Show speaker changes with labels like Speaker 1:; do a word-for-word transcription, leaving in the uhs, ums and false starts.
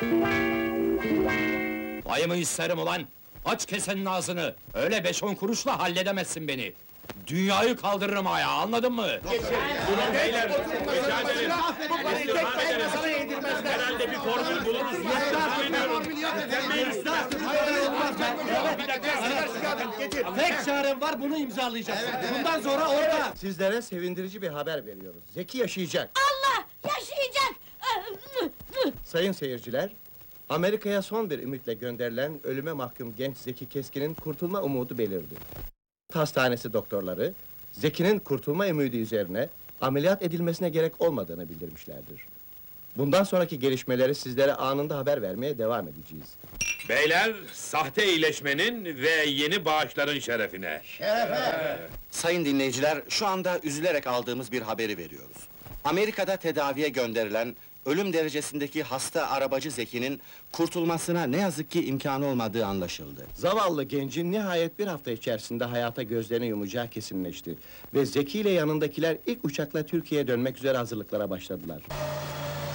Speaker 1: Payımı isterim ulan! Aç kesenin ağzını! Öyle beş on kuruşla halledemezsin beni! Dünyayı kaldırırım ayağa, anladın mı?
Speaker 2: Durun beyler, rica ederim. İstirham ederim. Herhalde bir formül buluruz.
Speaker 3: Tek çarem var, bunu imzalayacaksın. Bundan sonra orada.
Speaker 4: Sizlere sevindirici bir haber veriyoruz. Zeki yaşayacak.
Speaker 5: Allah! Yaşayacak!
Speaker 4: Sayın seyirciler, Amerika'ya son bir ümitle gönderilen ölüme mahkum genç Zeki Keskin'in kurtulma umudu belirdi. Hastanesi doktorları, Zeki'nin kurtulma ümidi üzerine ameliyat edilmesine gerek olmadığını bildirmişlerdir. Bundan sonraki gelişmeleri sizlere anında haber vermeye devam edeceğiz.
Speaker 2: Beyler, sahte iyileşmenin ve yeni bağışların şerefine.
Speaker 6: Sayın dinleyiciler, şu anda üzülerek aldığımız bir haberi veriyoruz. Amerika'da tedaviye gönderilen, ölüm derecesindeki hasta arabacı Zeki'nin kurtulmasına ne yazık ki imkanı olmadığı anlaşıldı.
Speaker 4: Zavallı gencin nihayet bir hafta içerisinde hayata gözlerini yumacağı kesinleşti. Ve Zeki ile yanındakiler ilk uçakla Türkiye'ye dönmek üzere hazırlıklara başladılar.